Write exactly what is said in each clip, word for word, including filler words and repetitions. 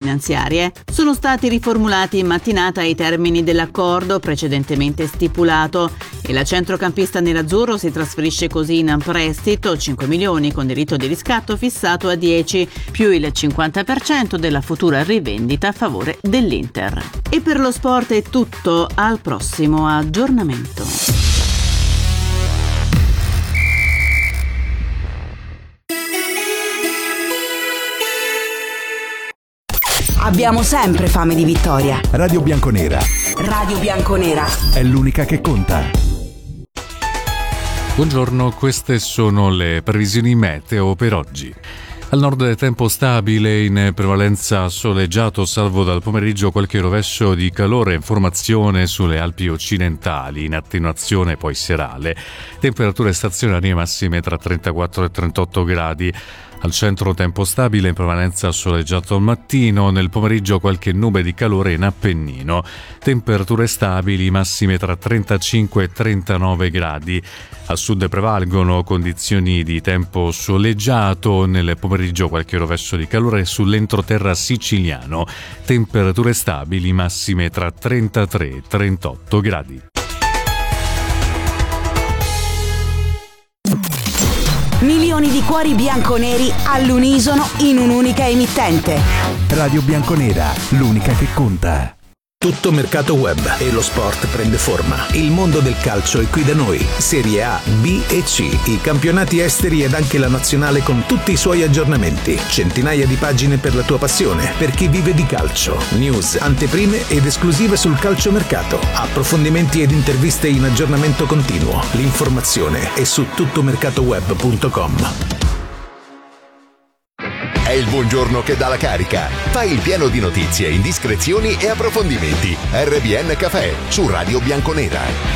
finanziarie. Sono stati riformulati in mattinata i termini dell'accordo precedentemente stipulato e la centrocampista nerazzurro si trasferisce così in prestito cinque milioni con diritto di riscatto fissato a dieci, più il cinquanta per cento della futura rivendita a favore dell'Inter. E per lo sport è tutto, al prossimo aggiornamento. Abbiamo sempre fame di vittoria. Radio Bianconera. Radio Bianconera. È l'unica che conta. Buongiorno, queste sono le previsioni meteo per oggi. Al nord tempo stabile, in prevalenza soleggiato, salvo dal pomeriggio qualche rovescio di calore in formazione sulle Alpi occidentali, in attenuazione poi serale. Temperature stazionarie massime tra trentaquattro e trentotto gradi. Al centro tempo stabile, in prevalenza soleggiato al mattino, nel pomeriggio qualche nube di calore in Appennino. Temperature stabili, massime tra trentacinque e trentanove gradi. A sud prevalgono condizioni di tempo soleggiato, nel pomeriggio qualche rovescio di calore sull'entroterra siciliano. Temperature stabili, massime tra trentatré e trentotto gradi. Milioni di cuori bianconeri all'unisono in un'unica emittente. Radio Bianconera, l'unica che conta. Tutto mercato web e lo sport prende forma. Il mondo del calcio è qui da noi. Serie A, B e C, i campionati esteri ed anche la nazionale con tutti i suoi aggiornamenti. Centinaia di pagine per la tua passione, per chi vive di calcio. News, anteprime ed esclusive sul calciomercato. Approfondimenti ed interviste in aggiornamento continuo. L'informazione è su tuttomercatoweb punto com. È il buongiorno che dà la carica. Fai il pieno di notizie, indiscrezioni e approfondimenti. R B N Café su Radio Bianconera.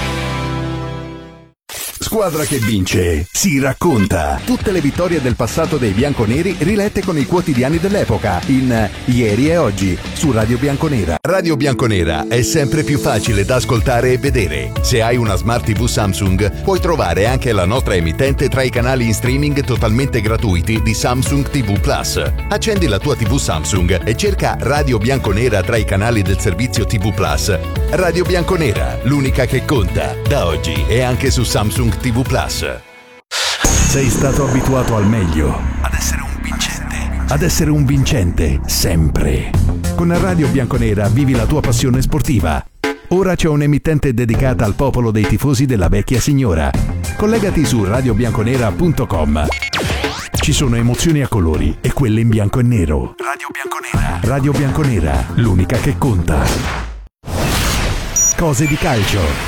Squadra che vince si racconta. Tutte le vittorie del passato dei bianconeri rilette con i quotidiani dell'epoca in Ieri e Oggi su Radio Bianconera. Radio Bianconera è sempre più facile da ascoltare e vedere. Se hai una Smart tivù Samsung, puoi trovare anche la nostra emittente tra i canali in streaming totalmente gratuiti di Samsung T V Plus. Accendi la tua tivù Samsung e cerca Radio Bianconera tra i canali del servizio T V Plus. Radio Bianconera, l'unica che conta, da oggi e anche su Samsung T V Plus. Sei stato abituato al meglio, ad essere un vincente, ad essere un vincente sempre. Con Radio Bianconera vivi la tua passione sportiva. Ora c'è un'emittente dedicata al popolo dei tifosi della vecchia signora. Collegati su radio bianconera punto com. Ci sono emozioni a colori e quelle in bianco e nero. Radio Bianconera. Radio Bianconera, l'unica che conta. Cose di calcio.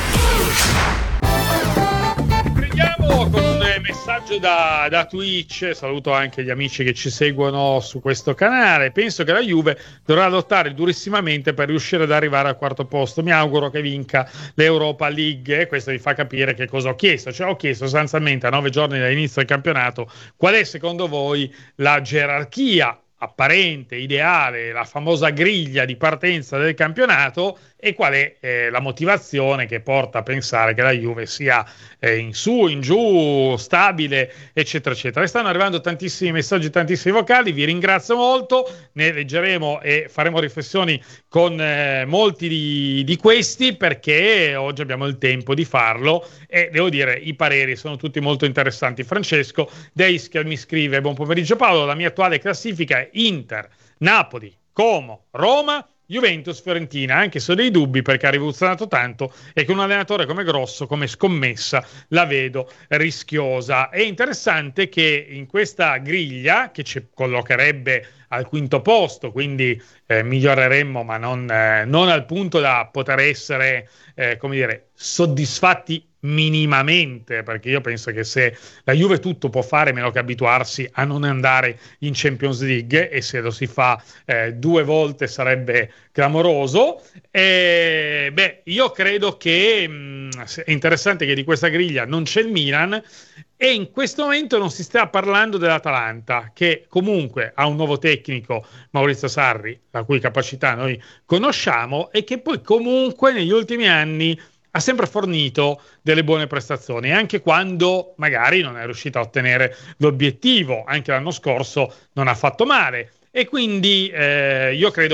Con un messaggio da, da Twitch, saluto anche gli amici che ci seguono su questo canale. Penso che la Juve dovrà lottare durissimamente per riuscire ad arrivare al quarto posto. Mi auguro che vinca l'Europa League e questo vi fa capire che cosa ho chiesto. Cioè ho chiesto sostanzialmente a nove giorni dall'inizio del campionato qual è secondo voi la gerarchia apparente, ideale, la famosa griglia di partenza del campionato e qual è eh, la motivazione che porta a pensare che la Juve sia eh, in su, in giù, stabile, eccetera, eccetera. E stanno arrivando tantissimi messaggi, tantissimi vocali, vi ringrazio molto, ne leggeremo e faremo riflessioni con eh, molti di, di questi perché oggi abbiamo il tempo di farlo e devo dire i pareri sono tutti molto interessanti. Francesco Deis che mi scrive: buon pomeriggio Paolo, la mia attuale classifica è Inter, Napoli, Como, Roma, Juventus, Fiorentina, anche se ho dei dubbi perché ha rivoluzionato tanto e con un allenatore come Grosso, come scommessa, la vedo rischiosa. È interessante che in questa griglia, che ci collocherebbe al quinto posto, quindi eh, miglioreremmo, ma non, eh, non al punto da poter essere, eh, come dire, soddisfatti minimamente, perché io penso che se la Juve tutto può fare meno che abituarsi a non andare in Champions League, e se lo si fa eh, due volte sarebbe clamoroso. E, beh, io credo che mh, è interessante che di questa griglia non c'è il Milan e in questo momento non si sta parlando dell'Atalanta, che comunque ha un nuovo tecnico, Maurizio Sarri, la cui capacità noi conosciamo e che poi comunque negli ultimi anni ha sempre fornito delle buone prestazioni, anche quando magari non è riuscito a ottenere l'obiettivo. Anche l'anno scorso non ha fatto male. E quindi eh, io credo